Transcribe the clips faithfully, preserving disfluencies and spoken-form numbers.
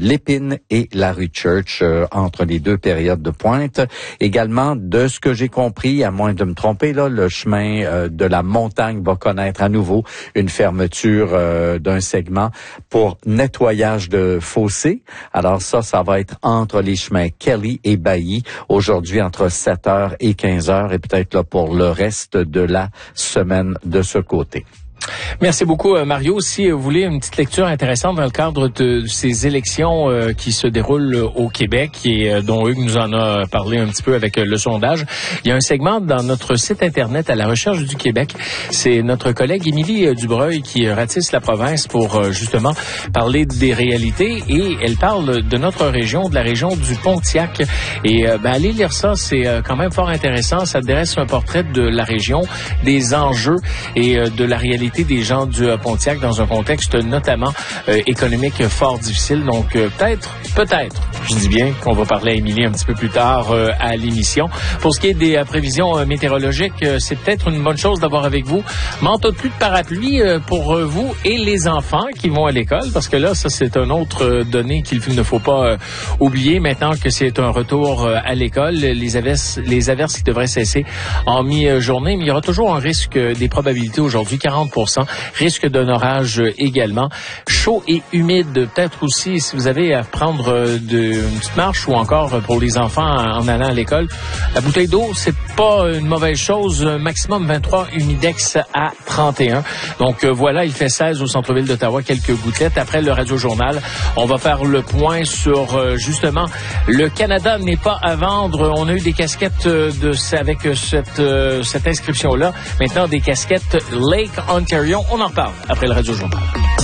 Lépine et la rue Church euh, entre les deux périodes de pointe. Également, de ce que j'ai compris, à moins de me tromper, là, le chemin euh, de la montagne va connaître à nouveau une fermeture euh, d'un segment pour nettoyage de fossés. Alors ça, ça va être entre les chemins Kelly et Bailly, aujourd'hui entre sept heures et quinze heures, et peut-être là pour le reste de la semaine de ce côté. Merci beaucoup, Mario. Si vous voulez une petite lecture intéressante dans le cadre de ces élections euh, qui se déroulent au Québec et euh, dont Hugues nous en a parlé un petit peu avec euh, le sondage, il y a un segment dans notre site Internet à la recherche du Québec. C'est notre collègue Émilie Dubreuil qui ratisse la province pour euh, justement parler des réalités, et elle parle de notre région, de la région du Pontiac. Et euh, ben, allez lire ça, c'est euh, quand même fort intéressant. Ça dresse un portrait de la région, des enjeux et euh, de la réalité des gens du euh, Pontiac dans un contexte notamment euh, économique fort difficile. Donc euh, peut-être, peut-être, je dis bien qu'on va parler à Émilie un petit peu plus tard euh, à l'émission. Pour ce qui est des euh, prévisions euh, météorologiques, euh, c'est peut-être une bonne chose d'avoir avec vous manteau de pluie, de parapluie euh, pour euh, vous et les enfants qui vont à l'école, parce que là, ça c'est un autre euh, donnée qu'il ne faut pas euh, oublier maintenant que c'est un retour euh, à l'école. Les averses, les averses qui devraient cesser en mi-journée, mais il y aura toujours un risque euh, des probabilités aujourd'hui, quarante pour cent. Risque d'un orage également. Chaud et humide, peut-être aussi si vous avez à prendre de, une petite marche ou encore pour les enfants en allant à l'école. La bouteille d'eau, c'est pas une mauvaise chose. Maximum vingt-trois, humidex à trente et un. Donc voilà, il fait seize au centre-ville d'Ottawa, quelques gouttelettes. Après le Radio-Journal, on va faire le point sur justement le Canada n'est pas à vendre. On a eu des casquettes de, avec cette, cette inscription-là. Maintenant, des casquettes Lake Ontario. On en parle après le Radio-Journal.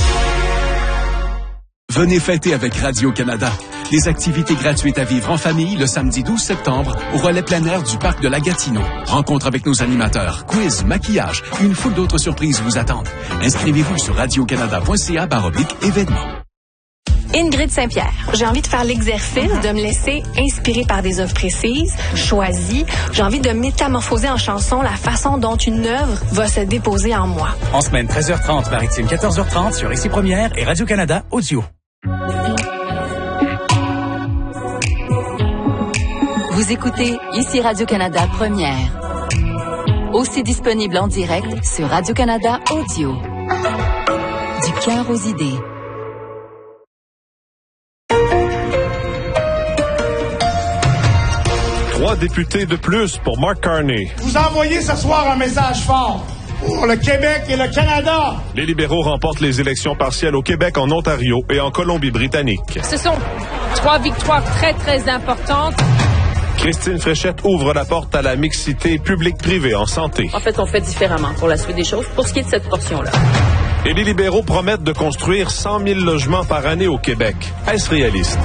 Venez fêter avec Radio-Canada. Des activités gratuites à vivre en famille le samedi douze septembre au relais plein air du parc de la Gatineau. Rencontre avec nos animateurs, quiz, maquillage, une foule d'autres surprises vous attendent. Inscrivez-vous sur radiocanada.ca baroblique événements. Ingrid Saint-Pierre. J'ai envie de faire l'exercice, de me laisser inspirer par des œuvres précises, choisies. J'ai envie de métamorphoser en chanson la façon dont une œuvre va se déposer en moi. En semaine, treize heures trente, maritime, quatorze heures trente sur Ici Première et Radio-Canada Audio. Vous écoutez Ici Radio-Canada Première. Aussi disponible en direct sur Radio-Canada Audio. Du cœur aux idées. Trois députés de plus pour Mark Carney. Vous envoyez ce soir un message fort pour le Québec et le Canada. Les libéraux remportent les élections partielles au Québec, en Ontario et en Colombie-Britannique. Ce sont trois victoires très, très importantes. Christine Fréchette ouvre la porte à la mixité publique-privée en santé. En fait, on fait différemment pour la suite des choses, pour ce qui est de cette portion-là. Et les libéraux promettent de construire cent mille logements par année au Québec. Est-ce réaliste?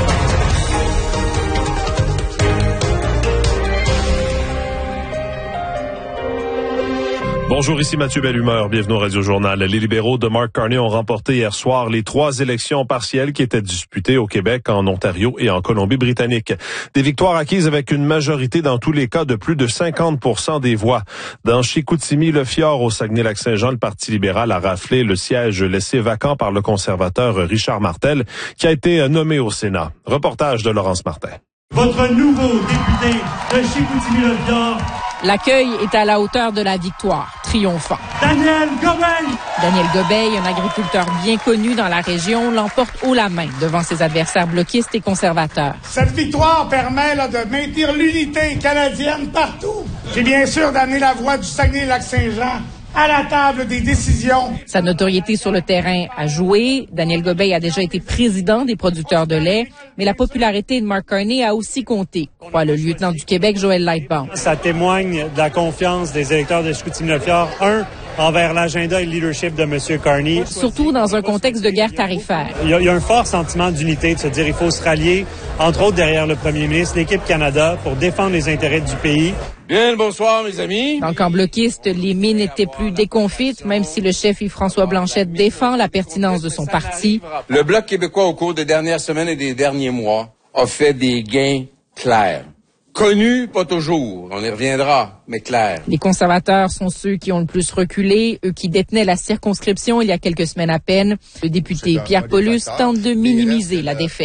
Bonjour, ici Mathieu Bellumeur. Bienvenue au Radio-Journal. Les libéraux de Mark Carney ont remporté hier soir les trois élections partielles qui étaient disputées au Québec, en Ontario et en Colombie-Britannique. Des victoires acquises avec une majorité dans tous les cas de plus de cinquante pour cent des voix. Dans Chicoutimi-Le-Fjord, au Saguenay-Lac-Saint-Jean, le Parti libéral a raflé le siège laissé vacant par le conservateur Richard Martel, qui a été nommé au Sénat. Reportage de Laurence Martin. Votre nouveau député de Chicoutimi-Le-Fjord. L'accueil est à la hauteur de la victoire, triomphant. Daniel Gobeil! Daniel Gobeil, un agriculteur bien connu dans la région, l'emporte haut la main devant ses adversaires bloquistes et conservateurs. Cette victoire permet là, de maintenir l'unité canadienne partout. J'ai bien sûr d'amener la voix du Saguenay-Lac-Saint-Jean à la table des décisions. Sa notoriété sur le terrain a joué. Daniel Gobeil a déjà été président des producteurs de lait, mais la popularité de Mark Carney a aussi compté, croit le lieutenant du Québec, Joël Lightbound. Ça témoigne de la confiance des électeurs de Chicoutimi-Le-Fjord, un, envers l'agenda et le leadership de M. Carney. Surtout dans un contexte de guerre tarifaire. Il y a, il y a un fort sentiment d'unité, de se dire il faut se rallier, entre autres derrière le premier ministre, l'équipe Canada, pour défendre les intérêts du pays. Bien le bonsoir, mes amis. Dans le camp bloquiste, les mines étaient plus déconfites, même si le chef Yves-François Blanchet défend la pertinence de son parti. Le Bloc québécois, au cours des dernières semaines et des derniers mois, a fait des gains clairs. Connus, pas toujours. On y reviendra, mais clairs. Les conservateurs sont ceux qui ont le plus reculé, eux qui détenaient la circonscription il y a quelques semaines à peine. Le député Pierre Paulus tente de minimiser la défaite.